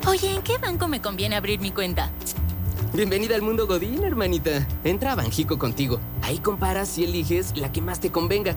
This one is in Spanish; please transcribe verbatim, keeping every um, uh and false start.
Oye, ¿en qué banco me conviene abrir mi cuenta? Bienvenida al mundo Godín, hermanita. Entra a Banjico contigo. Ahí comparas y eliges la que más te convenga.